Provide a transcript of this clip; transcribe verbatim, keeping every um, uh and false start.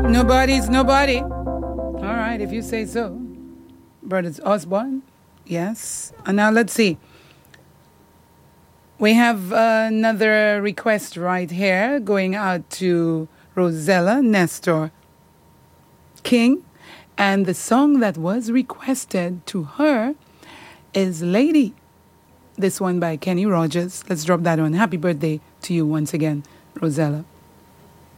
Nobody's nobody. All right, if you say so. Brothers Osborne. Yes. And now let's see. We have another request right here going out to Rosella Nestor King. And the song that was requested to her is Lady. This one by Kenny Rogers. Let's drop that one. Happy birthday to you once again, Rosella.